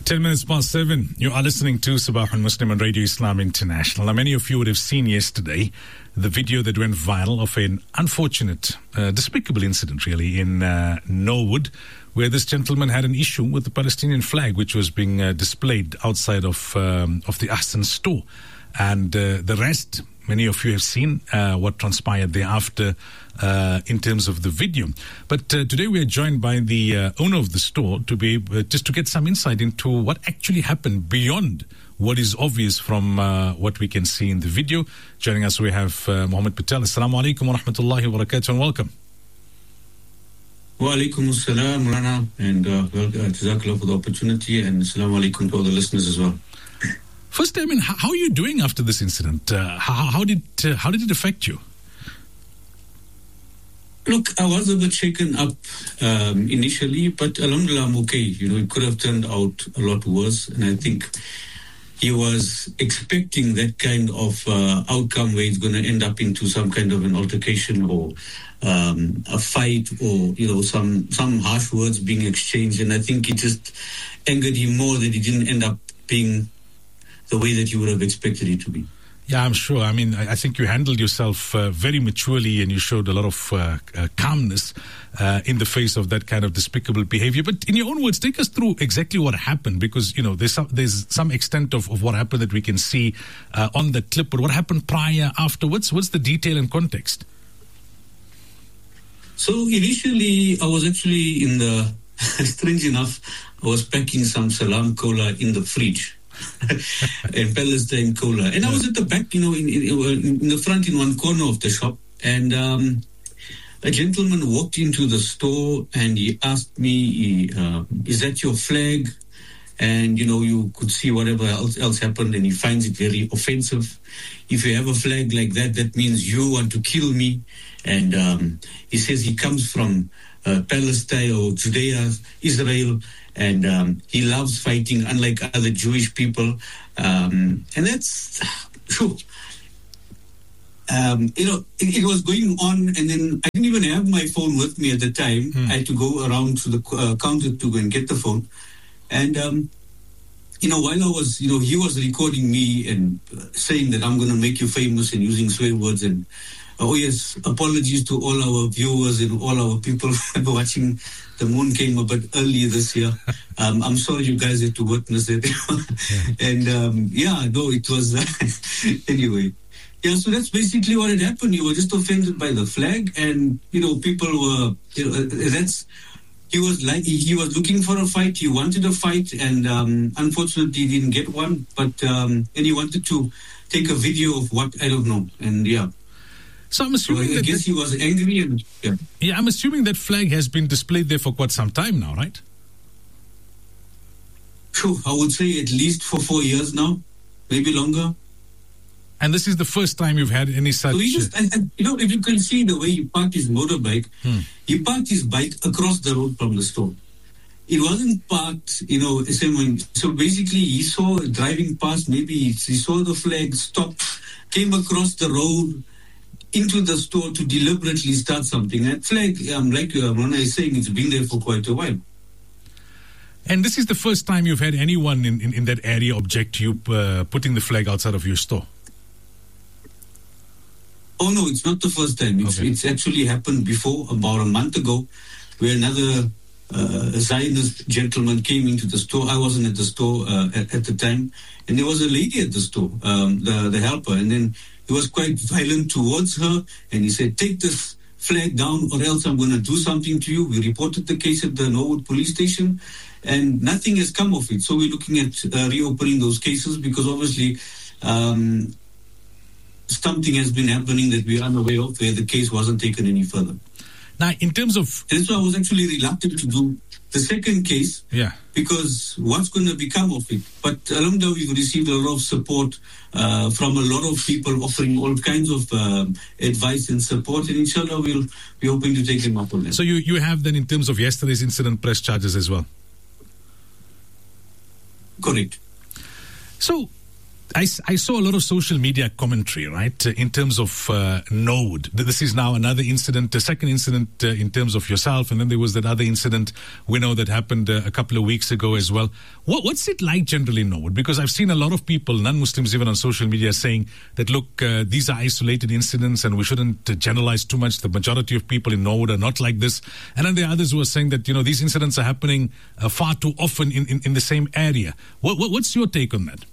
10 minutes past 7. You are listening to Sabah al-Muslim on Radio Islam International. Now, many of you would have seen yesterday the video that went viral of an unfortunate, despicable incident, really, in Norwood, where this gentleman had an issue with the Palestinian flag, which was being displayed outside of the Ahsan store. And the rest, many of you have seen what transpired thereafter in terms of the video. But today we are joined by the owner of the store to be just to get some insight into what actually happened beyond what is obvious from what we can see in the video. Joining us, we have Mohammed Patel. Assalamu alaikum wa rahmatullahi wa barakatuh, and welcome. Wa alaikum assalam, Rana, and jazakallah for the opportunity, and assalamu alaikum to all the listeners as well. First, I mean, how are you doing after this incident? How did it affect you? Look, I was a bit shaken up initially, but alhamdulillah, I'm okay. You know, it could have turned out a lot worse, and I think he was expecting that kind of outcome where it's going to end up into some kind of an altercation or a fight, or some harsh words being exchanged, and I think it just angered him more that it didn't end up being the way that you would have expected it to be. Yeah, I'm sure. I mean, I think you handled yourself very maturely, and you showed a lot of calmness in the face of that kind of despicable behavior. But in your own words, take us through exactly what happened, because, there's some extent of what happened that we can see on the clip, but what happened prior, afterwards? What's the detail and context? So initially, I was actually strange enough, I was packing some Salam Cola in the fridge. And Palestine Cola, and I was at the back, in the front, in one corner of the shop, and a gentleman walked into the store and he asked me, "Is that your flag?" And you could see whatever else happened, and he finds it very offensive. If you have a flag like that, that means you want to kill me. And he says he comes from Palestine or Judea, Israel. And he loves fighting, unlike other Jewish people. And that's true. It was going on, and then I didn't even have my phone with me at the time. I had to go around to the counter to go and get the phone. And, while I was, he was recording me and saying that I'm going to make you famous and using swear words. And, oh yes, apologies to all our viewers and all our people who are watching. The moon came a bit earlier this year. I'm sorry you guys had to witness it. And it was anyway. Yeah, so that's basically what had happened. You were just offended by the flag, and people were he was looking for a fight. He wanted a fight, and unfortunately he didn't get one. But and he wanted to take a video of what, I don't know. And yeah. So I'm assuming I guess he was angry, and yeah, I'm assuming that flag has been displayed there for quite some time now, right? True, I would say at least for 4 years now, maybe longer. And this is the first time you've had any such. So he just, and if you can see the way he parked his motorbike, he parked his bike across the road from the store. It wasn't parked, so basically he saw driving past, maybe he saw the flag, stopped, came across the road into the store to deliberately start something. That flag, like Rana is saying, it's been there for quite a while. And this is the first time you've had anyone in that area object to you putting the flag outside of your store? Oh no, it's not the first time. It's actually happened before, about a month ago, where another Zionist gentleman came into the store. I wasn't at the store at the time, and there was a lady at the store, the helper, and then he was quite violent towards her, and he said, "Take this flag down or else I'm going to do something to you." We reported the case at the Norwood police station, and nothing has come of it. So we're looking at reopening those cases, because obviously something has been happening that we're unaware of, where the case wasn't taken any further. Now, in terms of... And so I was actually reluctant to do the second case, because what's going to become of it? But alhamdulillah, we've received a lot of support from a lot of people offering all kinds of advice and support, and inshallah we'll be hoping to take them up on that. So you have then, in terms of yesterday's incident, press charges as well? Correct. So I saw a lot of social media commentary, right, in terms of Norwood. This is now another incident, a second incident in terms of yourself, and then there was that other incident we know that happened a couple of weeks ago as well. What's it like generally in Norwood? Because I've seen a lot of people, non-Muslims even on social media, saying that, look, these are isolated incidents and we shouldn't generalize too much. The majority of people in Norwood are not like this. And then there are others who are saying that, these incidents are happening far too often in the same area. What's your take on that?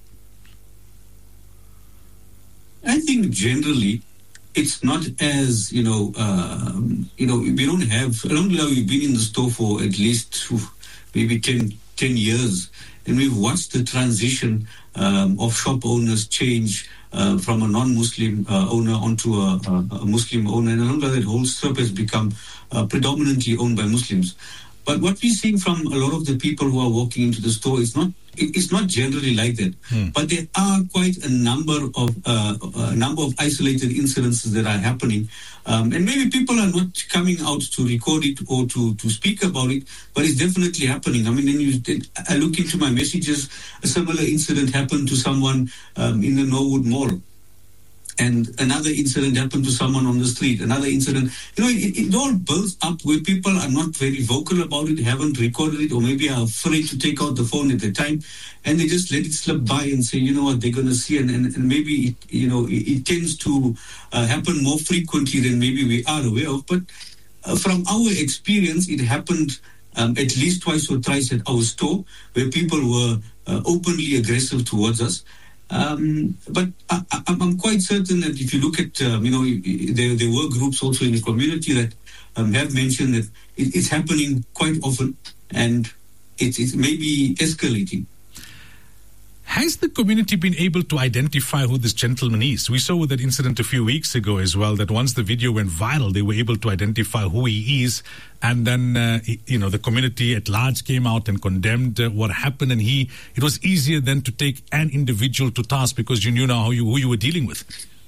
I think generally it's not as, we don't have, alhamdulillah, we've been in the store for at least maybe 10 years, and we've watched the transition of shop owners change from a non-Muslim owner onto a Muslim owner, and alhamdulillah, that whole strip has become predominantly owned by Muslims. But what we're seeing from a lot of the people who are walking into the store is it's not generally like that. But there are quite a number of isolated incidences that are happening. And maybe people are not coming out to record it or to speak about it, but it's definitely happening. I mean, I look into my messages, a similar incident happened to someone in the Norwood Mall. And another incident happened to someone on the street. Another incident, it all builds up where people are not very vocal about it, haven't recorded it, or maybe are afraid to take out the phone at the time, and they just let it slip by and say, you know what, they're going to see, and maybe it tends to happen more frequently than maybe we are aware of. But from our experience, it happened at least twice or thrice at our store, where people were openly aggressive towards us. But I'm quite certain that if you look at, there were groups also in the community that have mentioned that it's happening quite often, and it's maybe escalating. Has the community been able to identify who this gentleman is? We saw with that incident a few weeks ago as well, that once the video went viral, they were able to identify who he is. And then, the community at large came out and condemned what happened. And it was easier then to take an individual to task because you knew now who you were dealing with.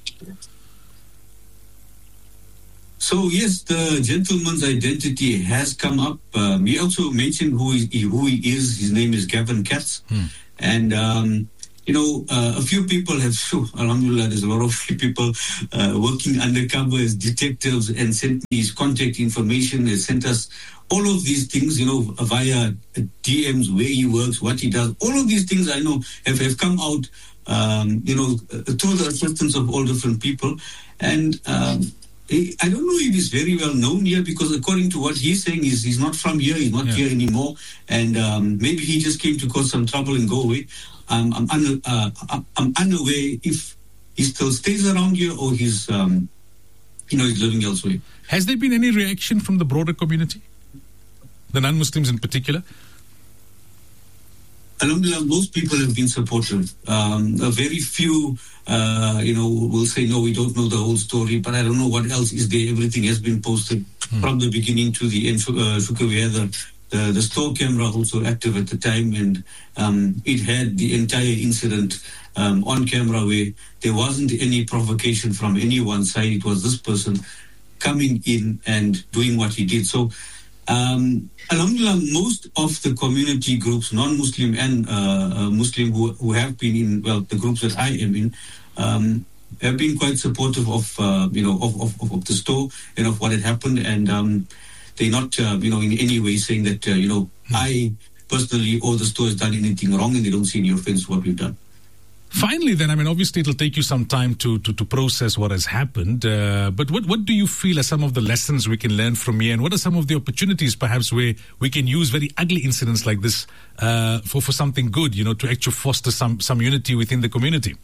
So, yes, the gentleman's identity has come up. He also mentioned who he is. His name is Gavin Katz. And, a few people have, alhamdulillah, there's a lot of people working undercover as detectives and sent me his contact information. They sent us all of these things, via DMs, where he works, what he does. All of these things I know have come out, through the assistance of all different people. And I don't know if he's very well known here, because according to what he's saying, he's not from here, he's not here anymore, and maybe he just came to cause some trouble and go away. I'm unaware if he still stays around here or he's living elsewhere. Has there been any reaction from the broader community, the non-Muslims in particular? Alhamdulillah, most people have been supportive. A very few, will say, no, we don't know the whole story, but I don't know what else is there. Everything has been posted from the beginning to the end. We had the store camera also active at the time, and it had the entire incident on camera, where there wasn't any provocation from any one side. It was this person coming in and doing what he did. So, alhamdulillah, most of the community groups, non-Muslim and Muslim, who have been in, the groups that I am in, have been quite supportive of the store and of what had happened, and they're not, in any way saying that, I personally or the store has done anything wrong, and they don't see any offense what we've done. Finally, then, obviously it'll take you some time to process what has happened. But what do you feel are some of the lessons we can learn from here? And what are some of the opportunities, perhaps, where we can use very ugly incidents like this for something good, to actually foster some unity within the community?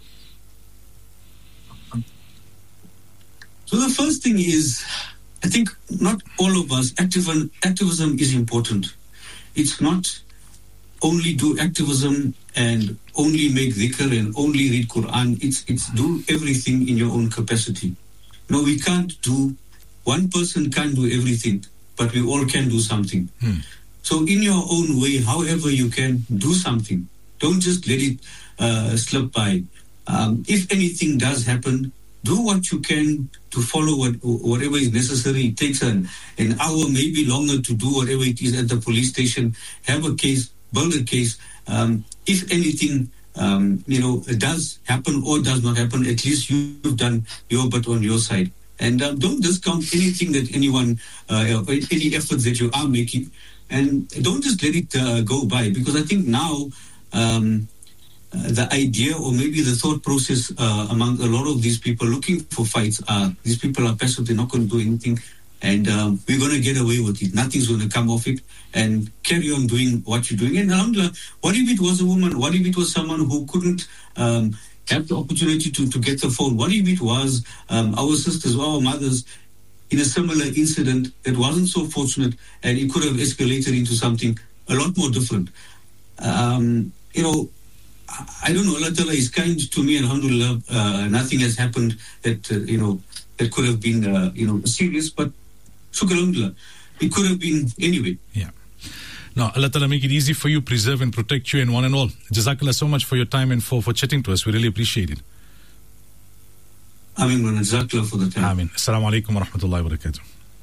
So the first thing is, I think not all of us, activism is important. It's not only do activism and only make dhikr and only read Quran. It's do everything in your own capacity. We can't one person can't do everything, but we all can do something. So in your own way, however you can, do something. Don't just let it slip by. If anything does happen, do what you can to follow whatever is necessary. It takes an hour, maybe longer, to do whatever it is at the police station. Have a case, build a case. If anything it does happen or does not happen, at least you've done your bit on your side. And don't discount anything that anyone, any efforts that you are making. And don't just let it go by, because I think now the idea or maybe the thought process among a lot of these people looking for fights are, these people are passive, they're not going to do anything. And we're going to get away with it. Nothing's going to come off it, and carry on doing what you're doing. And alhamdulillah, what if it was a woman? What if it was someone who couldn't have the opportunity to get the phone? What if it was our sisters or our mothers in a similar incident that wasn't so fortunate, and it could have escalated into something a lot more different? I don't know, Allah Ta'ala is kind to me, alhamdulillah. Nothing has happened that, that could have been, serious, but shukr, alhamdulillah, it could have been anyway. Yeah. No, Allah Ta'ala make it easy for you, preserve and protect you and one and all. Jazakallah so much for your time and for chatting to us. We really appreciate it. Ameen, Jazakallah for the time. Ameen. Assalamu alaikum wa rahmatullahi wa barakatuh.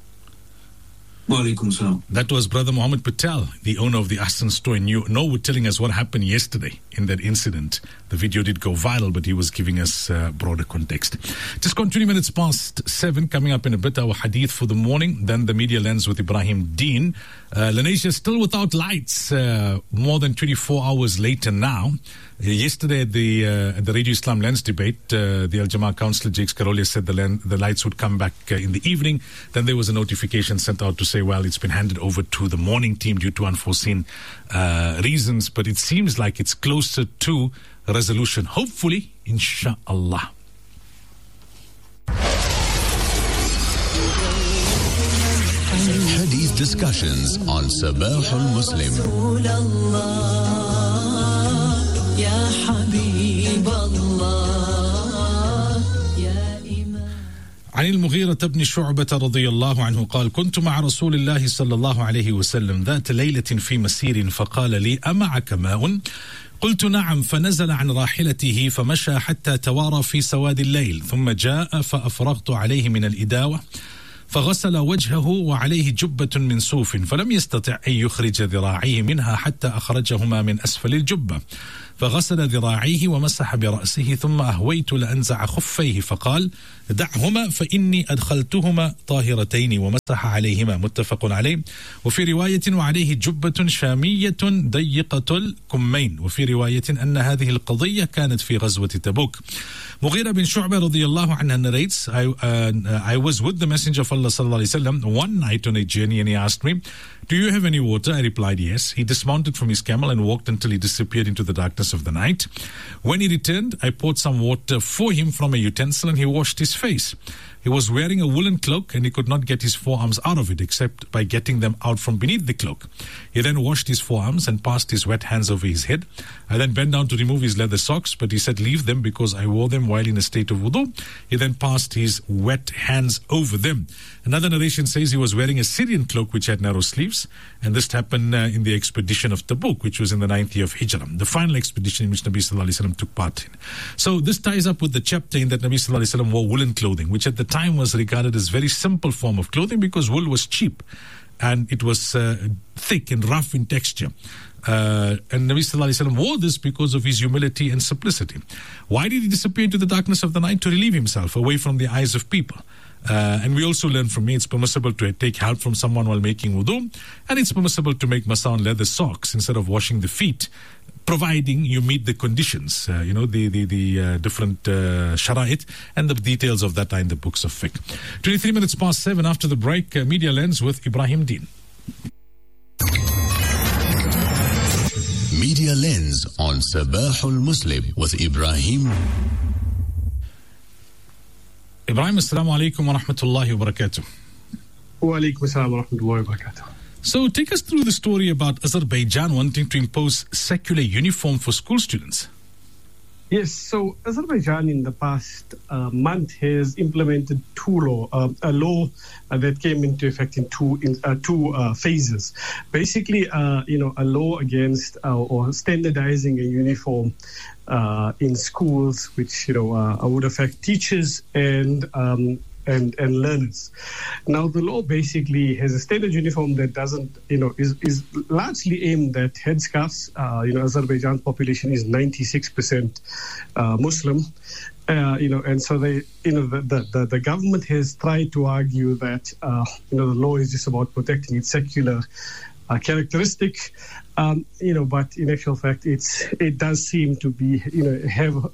That was Brother Muhammad Patel, the owner of the Ahsan store in Noor, telling us what happened yesterday in that incident. The video did go viral, but he was giving us broader context. Just gone 20 minutes past 7, coming up in a bit, our hadith for the morning, then the media lens with Ibrahim Deen. Lenasia still without lights, more than 24 hours later now. Yesterday at the Radio Islam Lens debate, the Al Jamaa councillor Jakes Karolia said the lights would come back in the evening. Then there was a notification sent out to say, well, it's been handed over to the morning team due to unforeseen reasons. But it seems like it's closer to resolution. Hopefully, inshallah. Hadith discussions on Sabah al-Muslim. يا حبيب الله يا إمام. عن المغيرة بن شعبة رضي الله عنه قال: كنت مع رسول الله صلى الله عليه وسلم ذات ليلة في مسير فقال لي: أمعك ماء؟ قلت: نعم. فنزل عن راحلته فمشى حتى توارى في سواد الليل، ثم جاء فأفرغت عليه من الإداوة فغسل وجهه وعليه جبة من صوف، فلم يستطع أن يخرج ذراعيه منها حتى أخرجهما من أسفل الجبة، فغسل ذراعيه ومسح برأسه، ثم أهويت لأنزع خفيه فقال: دعهما فإني أدخلتهما طاهرتين، ومسح عليهما. متفق عليه. وفي رواية: وعليه جبة شامية ضيقة الكمين. وفي رواية أن هذه القضية كانت في غزوة تبوك. Mughira bin Shu'bah radiyallahu anhu narrates, I was with the Messenger of Allah sallallahu alaihi wasallam one night on a journey, and he asked me, do you have any water? I replied, yes. He dismounted from his camel and walked until he disappeared into the darkness of the night. When he returned, I poured some water for him from a utensil, and he washed his face. He was wearing a woolen cloak, and he could not get his forearms out of it except by getting them out from beneath the cloak. He then washed his forearms and passed his wet hands over his head. I then bent down to remove his leather socks, but he said, leave them because I wore them while in a state of wudu. He then passed his wet hands over them. Another narration says he was wearing a Syrian cloak which had narrow sleeves, and this happened in the expedition of Tabuk, which was in the 9th year of Hijrah, the final expedition in which Nabi Sallallahu Alaihi Wasallam took part in. So this ties up with the chapter in that Nabi Sallallahu Alaihi Wasallam wore woolen clothing, which at the time was regarded as very simple form of clothing because wool was cheap and it was thick and rough in texture. And Nabi Sallallahu Alaihi Wasallam wore this because of his humility and simplicity. Why did he disappear into the darkness of the night? To relieve himself away from the eyes of people. And we also learn from me it's permissible to take help from someone while making wudu, and it's permissible to make masa on leather socks instead of washing the feet, providing you meet the conditions, the different shara'it, and the details of that are in the books of fiqh. 23 minutes past 7 after the break, Media Lens with Ibrahim Deen. Media Lens on Sabah al-Muslim with Ibrahim. Ibrahim, assalamu alaikum wa rahmatullahi wa barakatuh. Wa alaikum assalam wa rahmatullahi wa barakatuh. So take us through the story about Azerbaijan wanting to impose secular uniform for school students. Yes, so Azerbaijan in the past month has implemented a law that came into effect in two phases. Basically, a law against or standardizing a uniform in schools, which would affect teachers and and learners. Now, the law basically has a standard uniform that doesn't, is largely aimed at headscarves. Azerbaijan's population is 96% Muslim. And so they, the government has tried to argue that, the law is just about protecting its secular characteristic, but in actual fact, it does seem to be, have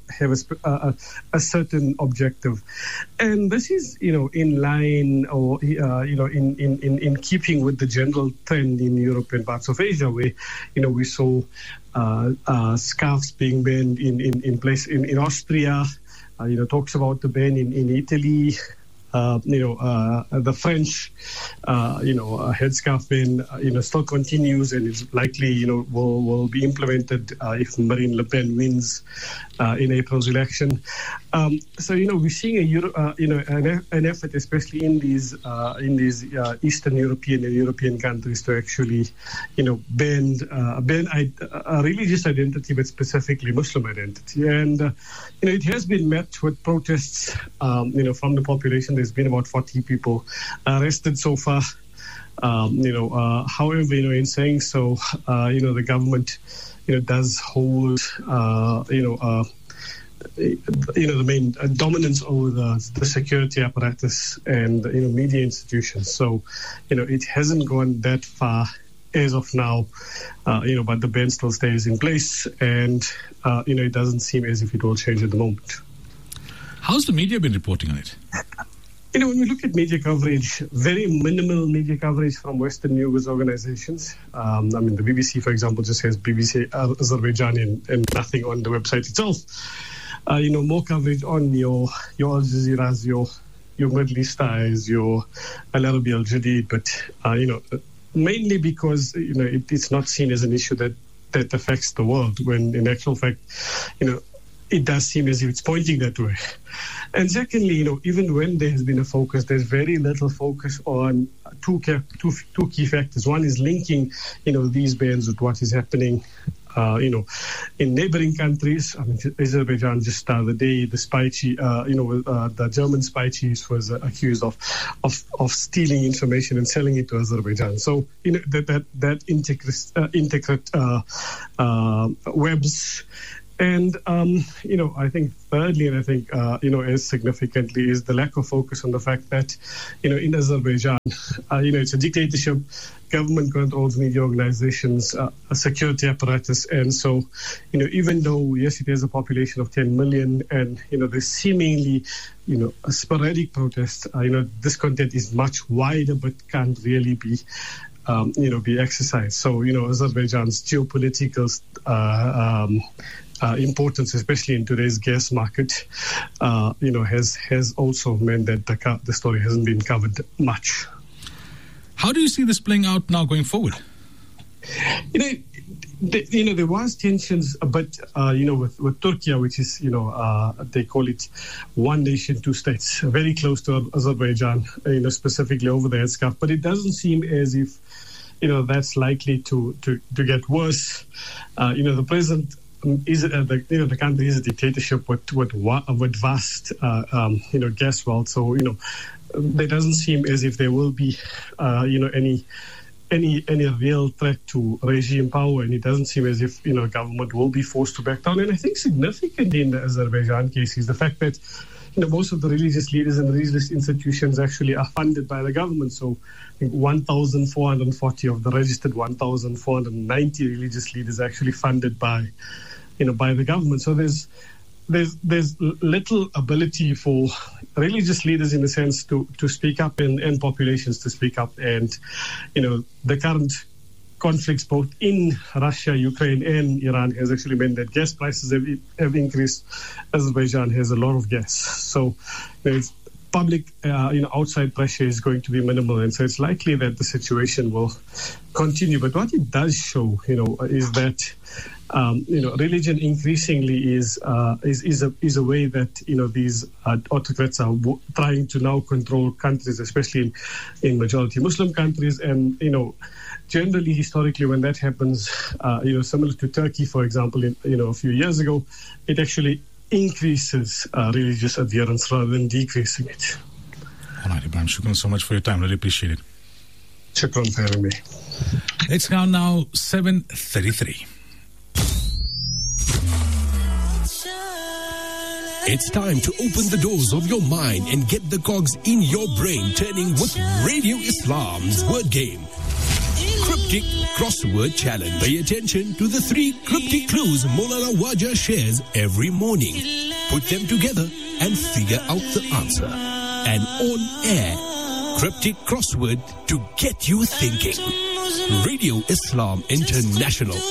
a certain objective, and this is, in line or in keeping with the general trend in European parts of Asia, where we saw scarves being banned in place in Austria. Talks about the ban in Italy. The French, headscarf ban, still continues and is likely, will be implemented if Marine Le Pen wins in April's election. We're seeing an effort, especially in these Eastern European and European countries, to actually, ban a religious identity, but specifically Muslim identity. And it has been met with protests, from the population. There's been about 40 people arrested so far. However, in saying so, the government, does hold, the main dominance over the security apparatus and, media institutions. So, it hasn't gone that far as of now, but the ban still stays in place, and, it doesn't seem as if it will change at the moment. How's the media been reporting on it? When we look at media coverage, very minimal media coverage from Western news organizations. The BBC, for example, just has BBC Azerbaijan and nothing on the website itself. More coverage on your Al Jazeera's, your Middle East Eyes, your Al Arabi Al Jadid, but, mainly because, it's not seen as an issue that affects the world, when in actual fact, it does seem as if it's pointing that way. And secondly, even when there has been a focus, there's very little focus on two key factors. One is linking, these bans with what is happening, in neighboring countries. Azerbaijan just the other day, the spy chief, the German spy chief was accused of stealing information and selling it to Azerbaijan. So, that integrate webs. And, I think thirdly, and I think, as significantly, is the lack of focus on the fact that, in Azerbaijan, it's a dictatorship, government controls media organizations, a security apparatus. And so, even though, yes, it has a population of 10 million and, there's seemingly, a sporadic protest, discontent is much wider but can't really be be exercised. So, Azerbaijan's geopolitical importance, especially in today's gas market, has also meant that the story hasn't been covered much. How do you see this playing out now going forward? There was tensions, but with Turkey, which is they call it one nation, two states, very close to Azerbaijan, specifically over the headscarf. But it doesn't seem as if that's likely to get worse. The president is the country is a dictatorship with vast gas wealth. So there doesn't seem as if there will be any real threat to regime power, and it doesn't seem as if government will be forced to back down. And I think significantly in the Azerbaijan case is the fact that most of the religious leaders and religious institutions actually are funded by the government. So I think 1,440 of the registered 1,490 religious leaders are actually funded by the government. So there's little ability for religious leaders, in a sense, to speak up and populations to speak up. And the current conflicts both in Russia, Ukraine, and Iran has actually meant that gas prices have increased. Azerbaijan has a lot of gas, so there's public outside pressure is going to be minimal, and so it's likely that the situation will continue. But what it does show, is that religion increasingly is a way that these autocrats are trying to now control countries, especially in majority Muslim countries. And generally, historically, when that happens, similar to Turkey, for example, a few years ago, it actually increases religious adherence rather than decreasing it. All right, Ibrahim, shukran so much for your time. Really appreciate it. Shukran for having me. It's now 7:33. It's time to open the doors of your mind and get the cogs in your brain turning with Radio Islam's word game. Cryptic Crossword Challenge. Pay attention to the 3 cryptic clues Maulana Wajah shares every morning. Put them together and figure out the answer. An on-air cryptic crossword to get you thinking. Radio Islam International.